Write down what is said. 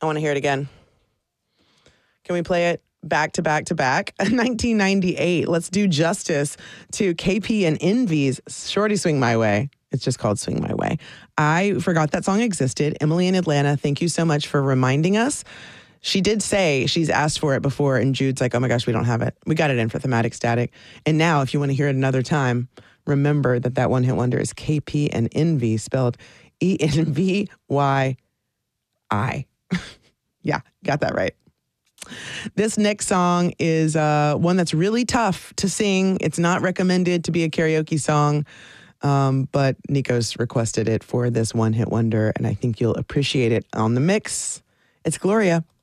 I want to hear it again. Can we play it back to back to back? 1998. Let's do justice to KP and Envy's Shorty Swing My Way. It's just called Swing My Way. I forgot that song existed. Emily in Atlanta, thank you so much for reminding us. She did say she's asked for it before, and Jude's like, oh my gosh, we don't have it. We got it in for Thematic Static. And now, if you want to hear it another time, remember that one-hit wonder is KP and Envy, spelled ENVYI. Yeah, got that right. This next song is one that's really tough to sing. It's not recommended to be a karaoke song, but Nico's requested it for this one-hit wonder, and I think you'll appreciate it on the mix. It's Gloria.